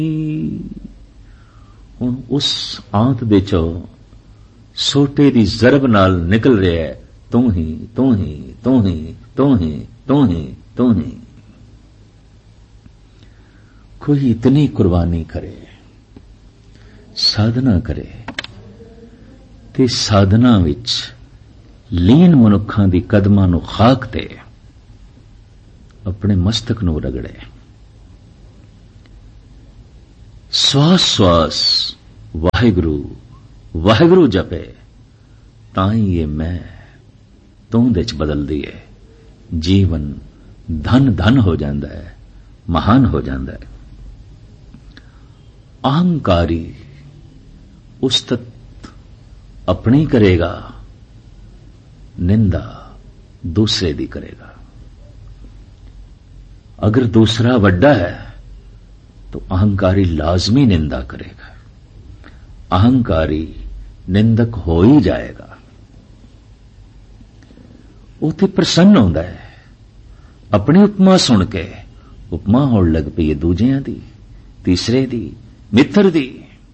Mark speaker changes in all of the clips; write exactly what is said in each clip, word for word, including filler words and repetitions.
Speaker 1: ਹੁਣ ਉਸ ਆਂਤ ਦੇ ਚੋਂ ਸੋਟੇ ਦੀ ਜ਼ਰਬ ਨਾਲ ਨਿਕਲ ਰਿਹਾ ਹੈ, ਤੂੰ ਹੀ ਤੂੰ ਹੀ ਤੂੰ ਹੀ ਤੂੰ ਹੀ ਤੂੰ ਹੀ ਤੂੰ ਹੀ। ਕੋਈ ਇਤਨੀ ਕੁਰਬਾਨੀ ਕਰੇ, ਸਾਧਨਾ ਕਰੇ ਤੇ ਸਾਧਨਾ ਵਿੱਚ ਲੀਨ ਮਨੁੱਖਾਂ ਦੀ ਕਦਮਾਂ ਨੂੰ ਖਾਕ ਤੇ ਆਪਣੇ ਮਸਤਕ ਨੂੰ ਰਗੜੇ, ਸਵਾਸ ਸਵਾਸ ਵਾਹਿਗੁਰੂ ਵਾਹਿਗੁਰੂ ਜਪੇ, ਤਾਂ ਹੀ ਇਹ ਮੈਂ ਤੂੰ ਦੇ ਚ ਬਦਲਦੀ ਹੈ। ਜੀਵਨ ਧਨ ਧਨ ਹੋ ਜਾਂਦਾ ਹੈ, ਮਹਾਨ ਹੋ ਜਾਂਦਾ ਹੈ। ਅਹੰਕਾਰੀ ਉਸਤਤ ਆਪਣੀ ਕਰੇਗਾ, ਨਿੰਦਾ ਦੂਸਰੇ ਦੀ ਕਰੇਗਾ। अगर दूसरा वड्डा है तो अहंकारी लाजमी निंदा करेगा, अहंकारी निंदक हो ही जाएगा। वो तो प्रसन्न होता है अपनी उपमा सुन के, उपमा होण लग पई है दूजियां दी, तीसरे दी, मित्र दी।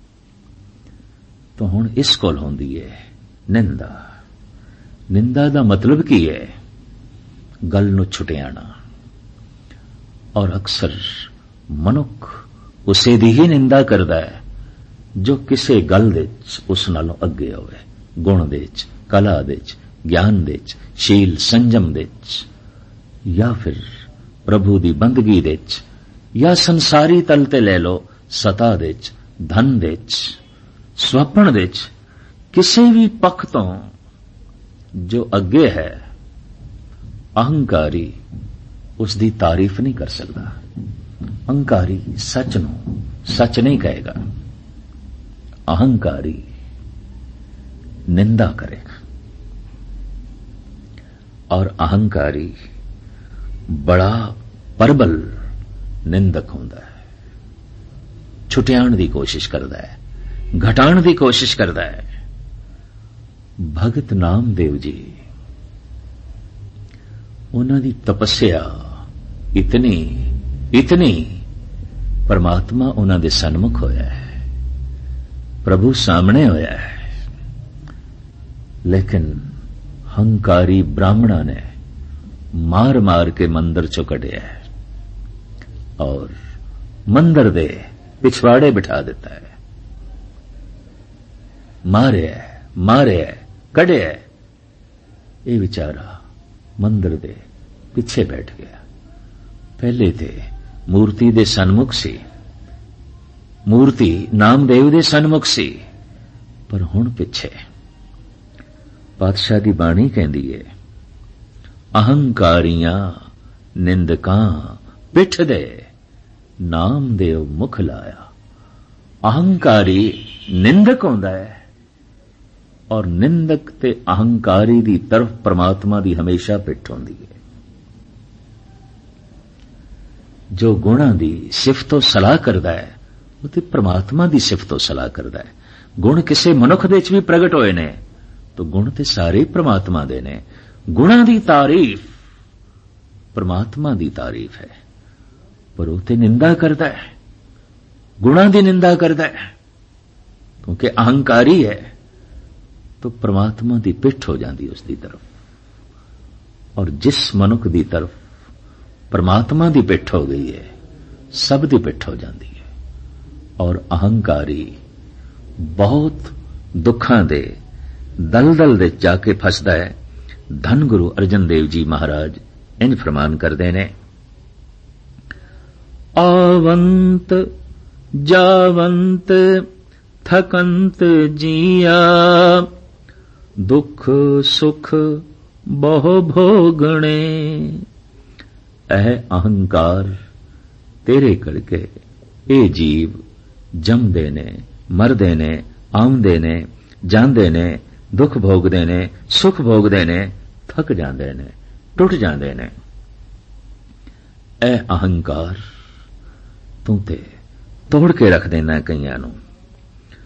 Speaker 1: तो हुण इस कोल होंदी है निंदा। निंदा दा मतलब की है? गल नूं छुटियाना। और अक्सर मनुख उसे दी ही निंदा करता है जो किसी गल दे उस नालों अगे होवे, गुण दे च, कला दे च, ज्ञान दे च, शील संजम दे च, या फिर प्रभु दी बंदगी दे च, या संसारी तल ते ले लो सता दे च, धन दे च, स्वप्न दे च, किसी भी पक्ष तो जो अगे है, अहंकारी उसकी तारीफ नहीं कर सकता। अहंकारी सच नूं सच नहीं कहेगा, अहंकारी निंदा करेगा। और अहंकारी बड़ा प्रबल निंदक होंदा है, छुटियाण दी कोशिश करता है, घटाण दी कोशिश करता है। भगत नामदेव जी, उन्हां दी तपस्या इतनी इतनी, परमात्मा उन्हां दे सन्मुख होया है, प्रभु सामने होया है, लेकिन हंकारी ब्राह्मणा ने मार मार के मंदिर चो कढ़िया है और मंदिर दे पिछवाड़े बिठा देता है। मारे मारे कढ़े, ये बेचारा मंदिर दे पिछे बैठ गया। पहले थे मूर्ति दे सन्मुख सी, मूर्ति नामदेव दे सन्मुख सी, पर हुण पिछे। पातशाह दी बाणी कहंदी है, अहंकारियां निंदकां पिठ दे, नामदेव मुख लाया। अहंकारी निंदक होंदा है और निंदक ते अहंकारी दी तरफ परमात्मा दी हमेशा पिठ होंदी है। जो गुणां दी सिफतो सलाह करदा है वो ते परमात्मा दी सिफतो सलाह करदा है। गुण किसे मनुख दे च भी प्रगट होए ने तो गुण ते सारे परमात्मा दे ने। गुणां दी तारीफ परमात्मा दी तारीफ है, पर वो ते निंदा करदा है, गुणां दी निंदा करदा है, क्योंकि अहंकारी है तो परमात्मा दी पिठ हो जाती उसकी तरफ। और जिस मनुख दी तरफ परमात्मा दी पिठ हो गई है, सब दी पिठ हो जाती है। और अहंकारी बहुत दुखां दे दलदल दे जाके फसदा है। धन गुरु अर्जन देव जी महाराज इंज फरमान करते ने, आवंत जावंत थकंत जिया, दुख सुख बहु भोगणे। ऐ अहंकार तेरे करके ए जीव जमदे ने, मरदे ने, आउंदे ने, जांदे ने, दुख भोगदे ने, सुख भोगदे ने, थक जांदे ने, टुट जांदे ने। ऐ अहंकार तू ते तोड़ के रख देना कईयां नूं।